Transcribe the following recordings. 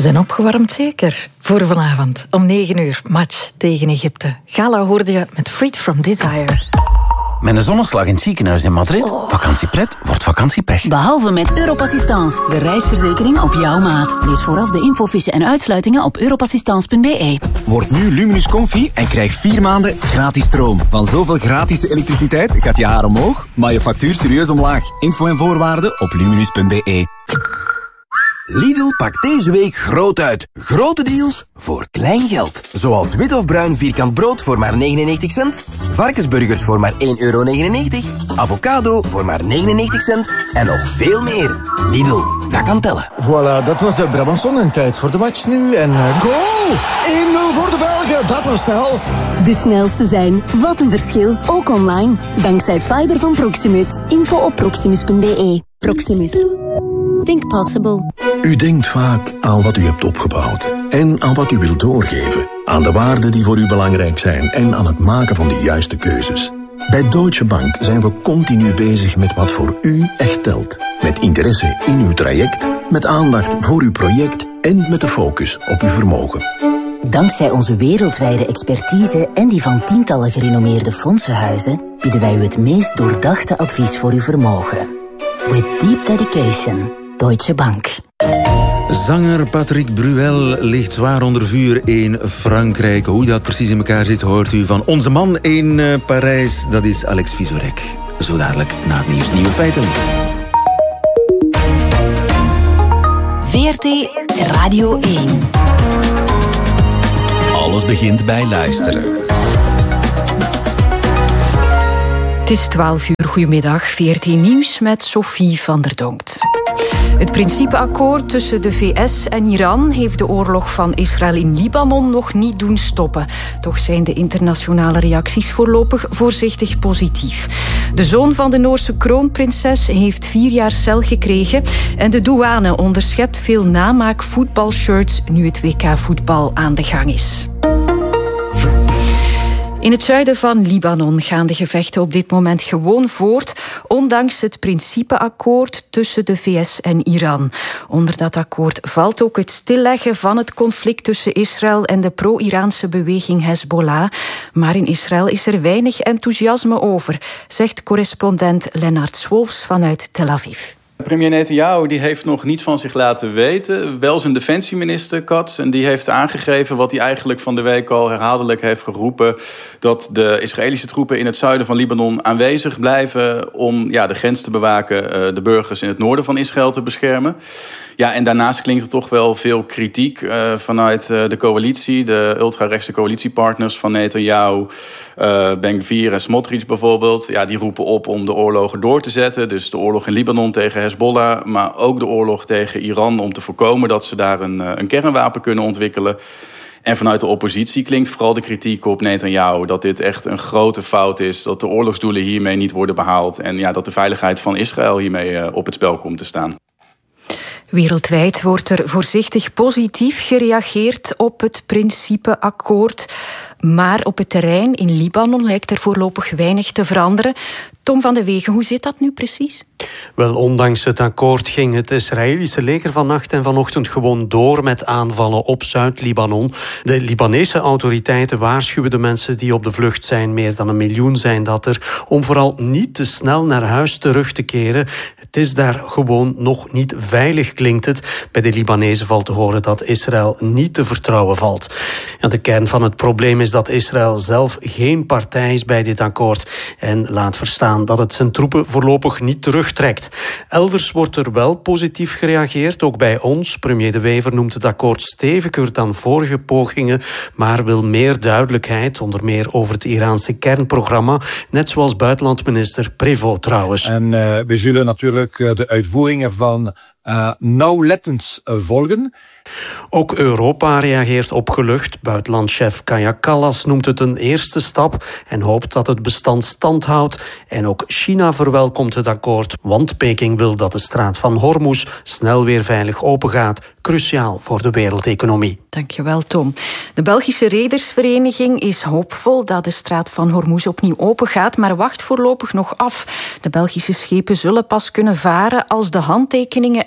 zijn opgewarmd zeker voor vanavond. Om 9:00, match tegen Egypte. Gala hoorde je met Freed from Desire. Met een zonneslag in het ziekenhuis in Madrid. Vakantiepret wordt vakantiepech. Behalve met Europassistance, de reisverzekering op jouw maat. Lees vooraf de infofiche en uitsluitingen op europassistance.be. Word nu Luminus Comfy en krijg 4 maanden gratis stroom. Van zoveel gratis elektriciteit gaat je haar omhoog, maar je factuur serieus omlaag. Info en voorwaarden op luminus.be. Lidl pakt deze week groot uit. Grote deals voor klein geld. Zoals wit of bruin vierkant brood voor maar 99 cent. Varkensburgers voor maar €1,99. Avocado voor maar 99 cent. En nog veel meer. Lidl, dat kan tellen. Voilà, dat was de Brabanson en tijd voor de match nu. En goal! 1-0 voor de Belgen, dat was snel. De snelste zijn. Wat een verschil. Ook online. Dankzij fiber van Proximus. Info op proximus.be. Proximus. Think possible. U denkt vaak aan wat u hebt opgebouwd en aan wat u wilt doorgeven, aan de waarden die voor u belangrijk zijn en aan het maken van de juiste keuzes. Bij Deutsche Bank zijn we continu bezig met wat voor u echt telt. Met interesse in uw traject, met aandacht voor uw project en met de focus op uw vermogen. Dankzij onze wereldwijde expertise en die van tientallen gerenommeerde fondsenhuizen bieden wij u het meest doordachte advies voor uw vermogen. With deep dedication. Deutsche Bank. Zanger Patrick Bruel ligt zwaar onder vuur in Frankrijk. Hoe dat precies in elkaar zit, hoort u van onze man in Parijs. Dat is Alex Vizorek. Zo dadelijk na het nieuws. Nieuwe feiten. VRT Radio 1. Alles begint bij luisteren. Het is 12:00. Goedemiddag. VRT Nieuws met Sophie van der Donkt. Het principeakkoord tussen de VS en Iran heeft de oorlog van Israël in Libanon nog niet doen stoppen. Toch zijn de internationale reacties voorlopig voorzichtig positief. De zoon van de Noorse kroonprinses heeft 4 jaar cel gekregen en de douane onderschept veel namaak voetbalshirts nu het WK-voetbal aan de gang is. In het zuiden van Libanon gaan de gevechten op dit moment gewoon voort, ondanks het principeakkoord tussen de VS en Iran. Onder dat akkoord valt ook het stilleggen van het conflict tussen Israël en de pro-Iraanse beweging Hezbollah. Maar in Israël is er weinig enthousiasme over, zegt correspondent Lennart Swolfs vanuit Tel Aviv. Premier Netanyahu die heeft nog niets van zich laten weten. Wel zijn defensieminister Katz. En die heeft aangegeven wat hij eigenlijk van de week al herhaaldelijk heeft geroepen. Dat de Israëlische troepen in het zuiden van Libanon aanwezig blijven om de grens te bewaken, de burgers in het noorden van Israël te beschermen. Ja, en daarnaast klinkt er toch wel veel kritiek vanuit de coalitie. De ultrarechtse coalitiepartners van Netanyahu, Ben-Gvir en Smotrich bijvoorbeeld. Ja, die roepen op om de oorlogen door te zetten. Dus de oorlog in Libanon tegen Hezbollah, maar ook de oorlog tegen Iran om te voorkomen dat ze daar een kernwapen kunnen ontwikkelen. En vanuit de oppositie klinkt vooral de kritiek op Netanyahu dat dit echt een grote fout is, dat de oorlogsdoelen hiermee niet worden behaald en dat de veiligheid van Israël hiermee op het spel komt te staan. Wereldwijd wordt er voorzichtig positief gereageerd op het principeakkoord. Maar op het terrein in Libanon lijkt er voorlopig weinig te veranderen. Tom van de Wegen, hoe zit dat nu precies? Wel, ondanks het akkoord ging het Israëlische leger vannacht en vanochtend gewoon door met aanvallen op Zuid-Libanon. De Libanese autoriteiten waarschuwen de mensen die op de vlucht zijn, meer dan 1 miljoen zijn dat er, om vooral niet te snel naar huis terug te keren. Het is daar gewoon nog niet veilig, klinkt het. Bij de Libanezen valt te horen dat Israël niet te vertrouwen valt. Ja, de kern van het probleem is dat Israël zelf geen partij is bij dit akkoord en laat verstaan dat het zijn troepen voorlopig niet terugtrekt. Elders wordt er wel positief gereageerd, ook bij ons. Premier De Wever noemt het akkoord steviger dan vorige pogingen, maar wil meer duidelijkheid, onder meer over het Iraanse kernprogramma, net zoals buitenlandminister Prévost trouwens. En we zullen natuurlijk de uitvoeringen van nauwlettend volgen. Ook Europa reageert opgelucht. Buitenlandchef Kaja Kallas noemt het een eerste stap en hoopt dat het bestand stand houdt. En ook China verwelkomt het akkoord, want Peking wil dat de straat van Hormuz snel weer veilig opengaat. Cruciaal voor de wereldeconomie. Dankjewel, Tom. De Belgische Redersvereniging is hoopvol dat de straat van Hormuz opnieuw opengaat, maar wacht voorlopig nog af. De Belgische schepen zullen pas kunnen varen als de handtekeningen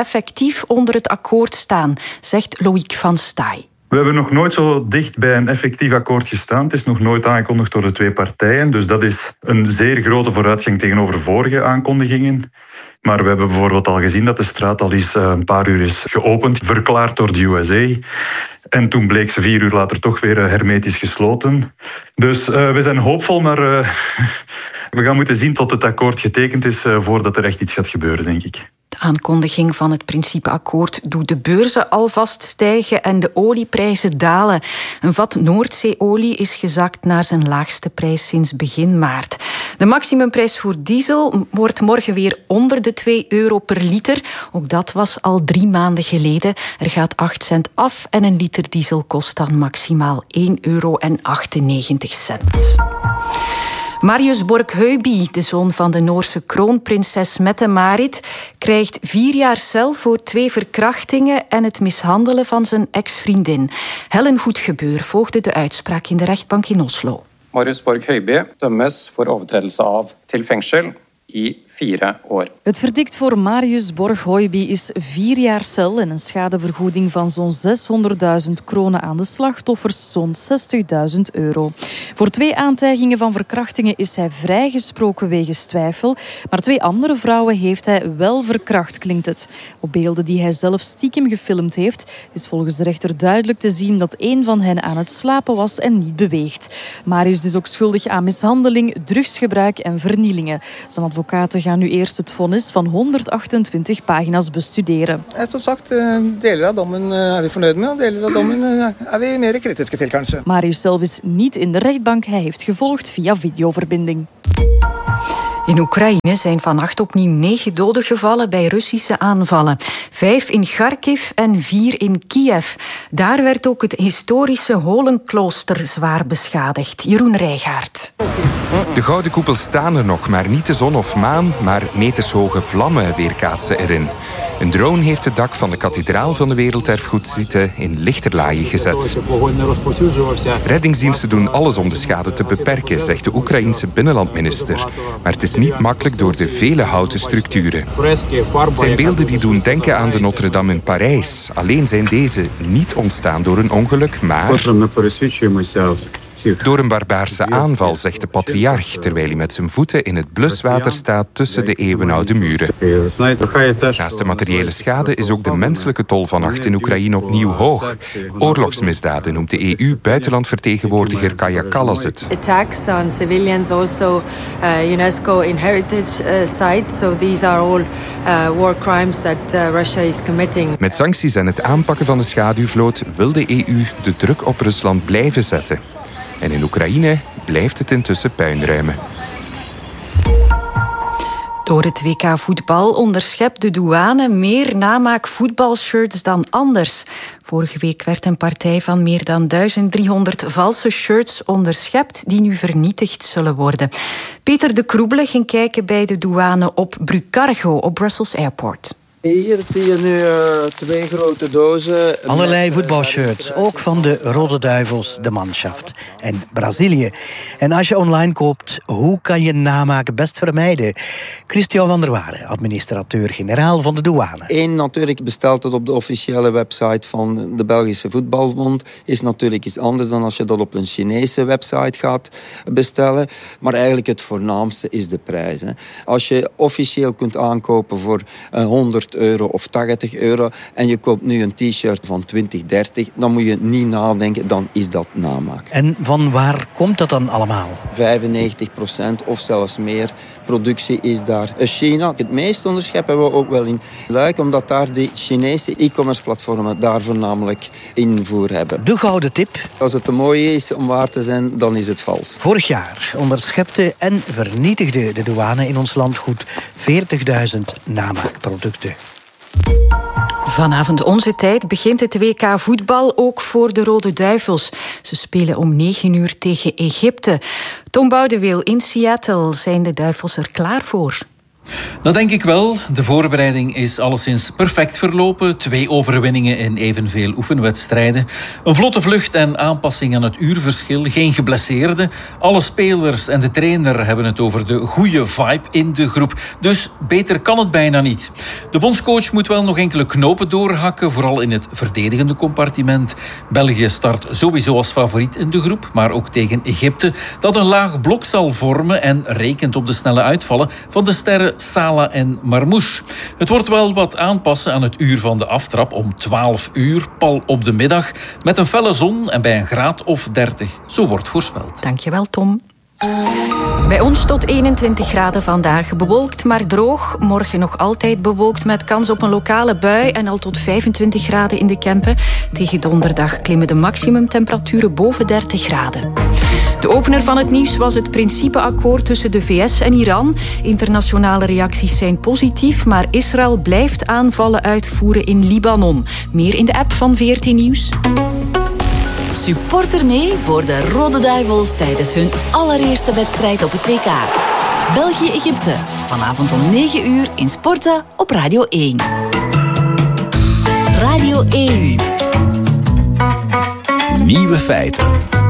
effectief onder het akkoord staan, zegt Loïc van Staaij. We hebben nog nooit zo dicht bij een effectief akkoord gestaan. Het is nog nooit aangekondigd door de twee partijen. Dus dat is een zeer grote vooruitgang tegenover vorige aankondigingen. Maar we hebben bijvoorbeeld al gezien dat de straat al eens een paar uur is geopend, verklaard door de USA. En toen bleek ze 4 uur later toch weer hermetisch gesloten. Dus we zijn hoopvol, maar we gaan moeten zien tot het akkoord getekend is voordat er echt iets gaat gebeuren, denk ik. De aankondiging van het principeakkoord doet de beurzen alvast stijgen en de olieprijzen dalen. Een vat Noordzeeolie is gezakt naar zijn laagste prijs sinds begin maart. De maximumprijs voor diesel wordt morgen weer onder de €2 per liter. Ook dat was al 3 maanden geleden. Er gaat 8 cent af en een liter diesel kost dan maximaal €1,98. Marius Borg-Heuby, de zoon van de Noorse kroonprinses Mette-Marit, krijgt 4 jaar cel voor 2 verkrachtingen en het mishandelen van zijn ex-vriendin. Helen Goedgebeur volgde de uitspraak in de rechtbank in Oslo. Marius Borg-Heuby dømmes voor overtredelse av til fengsel i 4 år. Het verdict voor Marius Borg-Heuby is 4 jaar cel en een schadevergoeding van zo'n 600.000 kronen aan de slachtoffers, zo'n €60.000. Voor 2 aantijgingen van verkrachtingen is hij vrijgesproken wegens twijfel, maar 2 andere vrouwen heeft hij wel verkracht, klinkt het. Op beelden die hij zelf stiekem gefilmd heeft, is volgens de rechter duidelijk te zien dat 1 van hen aan het slapen was en niet beweegt. Marius is ook schuldig aan mishandeling, drugsgebruik en vernielingen. Zijn advocaten gaan nu eerst het vonnis van 128 pagina's bestuderen. Som sagt, deler av dommen er we fornøyd med, deler av dommen er we meer kritiske til, kanskje. Marius zelf is niet in de rechtbank, hij heeft gevolgd via videoverbinding. In Oekraïne zijn vannacht opnieuw 9 doden gevallen bij Russische aanvallen. 5 in Kharkiv en 4 in Kiev. Daar werd ook het historische Holenklooster zwaar beschadigd. Jeroen Rijgaard. De gouden koepels staan er nog, maar niet de zon of maan, maar metershoge vlammen weerkaatsen erin. Een drone heeft het dak van de kathedraal van de Werelderfgoedzite in lichterlaaien gezet. Reddingsdiensten doen alles om de schade te beperken, zegt de Oekraïense binnenlandminister. Maar het is niet makkelijk door de vele houten structuren. Het zijn beelden die doen denken aan de Notre-Dame in Parijs. Alleen zijn deze niet ontstaan door een ongeluk, maar door een barbaarse aanval, zegt de patriarch, terwijl hij met zijn voeten in het bluswater staat tussen de eeuwenoude muren. Naast de materiële schade is ook de menselijke tol vannacht in Oekraïne opnieuw hoog. Oorlogsmisdaden noemt de EU-buitenlandvertegenwoordiger Kaja Kallas het. Attacks on civilians, also UNESCO in heritage sites, so these are all war crimes that Russia is committing. Met sancties en het aanpakken van de schaduwvloot wil de EU de druk op Rusland blijven zetten. En in Oekraïne blijft het intussen puinruimen. Door het WK voetbal onderschept de douane meer namaak voetbalshirts dan anders. Vorige week werd een partij van meer dan 1300 valse shirts onderschept die nu vernietigd zullen worden. Peter de Kroebele ging kijken bij de douane op Brucargo op Brussels Airport. Hier zie je nu 2 grote dozen. Allerlei voetbalshirts, ook van de Rode Duivels, de Mannschaft en Brazilië. En als je online koopt, hoe kan je namaak best vermijden? Christian van der Waren, administrateur-generaal van de douane. Eén, natuurlijk bestelt het op de officiële website van de Belgische Voetbalbond. Is natuurlijk iets anders dan als je dat op een Chinese website gaat bestellen. Maar eigenlijk het voornaamste is de prijs. Hè. Als je officieel kunt aankopen voor €100 of €80 en je koopt nu een t-shirt van 20, 30, dan moet je niet nadenken, dan is dat namaak. En van waar komt dat dan allemaal? 95% of zelfs meer productie is daar. China, het meeste onderschep hebben we ook wel in Luik, omdat daar die Chinese e-commerce platformen daar voornamelijk invoer hebben. De gouden tip. Als het te mooi is om waar te zijn, dan is het vals. Vorig jaar onderschepte en vernietigde de douane in ons land goed 40.000 namaakproducten. Vanavond onze tijd begint het WK voetbal ook voor de Rode Duivels. Ze spelen om 9 uur tegen Egypte. Tom Boudewil in Seattle, zijn de Duivels er klaar voor? Dat denk ik wel. De voorbereiding is alleszins perfect verlopen. 2 overwinningen in evenveel oefenwedstrijden. Een vlotte vlucht en aanpassing aan het uurverschil. Geen geblesseerden. Alle spelers en de trainer hebben het over de goede vibe in de groep. Dus beter kan het bijna niet. De bondscoach moet wel nog enkele knopen doorhakken, vooral in het verdedigende compartiment. België start sowieso als favoriet in de groep, maar ook tegen Egypte, dat een laag blok zal vormen en rekent op de snelle uitvallen van de sterren Salah en Marmouche. Het wordt wel wat aanpassen aan het uur van de aftrap om 12 uur, pal op de middag, met een felle zon en bij een graad of 30. Zo wordt voorspeld. Dankjewel, Tom. Bij ons tot 21 graden vandaag. Bewolkt, maar droog. Morgen nog altijd bewolkt met kans op een lokale bui en al tot 25 graden in de Kempen. Tegen donderdag klimmen de maximumtemperaturen boven 30 graden. De opener van het nieuws was het principeakkoord tussen de VS en Iran. Internationale reacties zijn positief, maar Israël blijft aanvallen uitvoeren in Libanon. Meer in de app van VRT Nieuws. Supporter mee voor de Rode Duivels tijdens hun allereerste wedstrijd op het WK. België-Egypte. Vanavond om 9 uur in Sporten op Radio 1. Radio 1. Nieuwe feiten.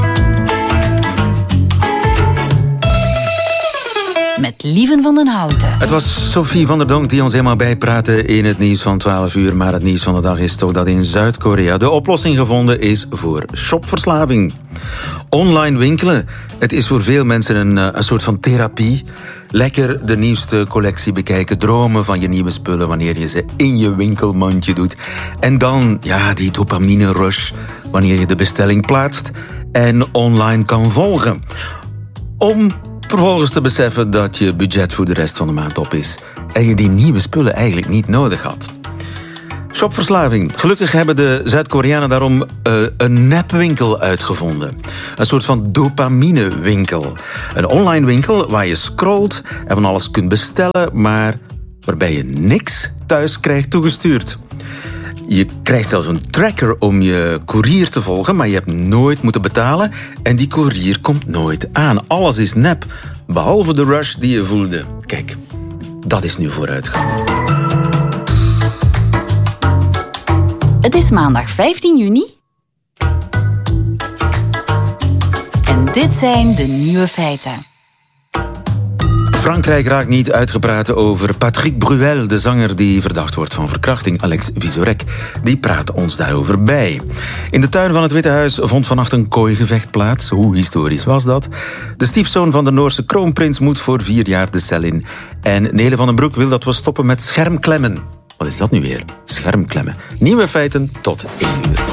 Met Lieven van den Houten. Het was Sophie van der Donk die ons helemaal bijpraatte in het nieuws van 12 uur. Maar het nieuws van de dag is toch dat in Zuid-Korea de oplossing gevonden is voor shopverslaving. Online winkelen. Het is voor veel mensen een soort van therapie. Lekker de nieuwste collectie bekijken. Dromen van je nieuwe spullen wanneer je ze in je winkelmandje doet. En dan, ja, die dopamine rush wanneer je de bestelling plaatst en online kan volgen. Om vervolgens te beseffen dat je budget voor de rest van de maand op is en je die nieuwe spullen eigenlijk niet nodig had. Shopverslaving. Gelukkig hebben de Zuid-Koreanen daarom een nepwinkel uitgevonden. Een soort van dopaminewinkel. Een online winkel waar je scrolt en van alles kunt bestellen, maar waarbij je niks thuis krijgt toegestuurd. Je krijgt zelfs een tracker om je koerier te volgen, maar je hebt nooit moeten betalen en die koerier komt nooit aan. Alles is nep, behalve de rush die je voelde. Kijk, dat is nu vooruitgang. Het is maandag 15 juni. En dit zijn de nieuwe feiten. Frankrijk raakt niet uitgepraat over Patrick Bruel, de zanger die verdacht wordt van verkrachting. Alex Vizorek, die praat ons daarover bij. In de tuin van het Witte Huis vond vannacht een kooigevecht plaats. Hoe historisch was dat? De stiefzoon van de Noorse kroonprins moet voor 4 jaar de cel in. En Nele van den Broek wil dat we stoppen met schermklemmen. Wat is dat nu weer? Schermklemmen. Nieuwe feiten tot 1 uur.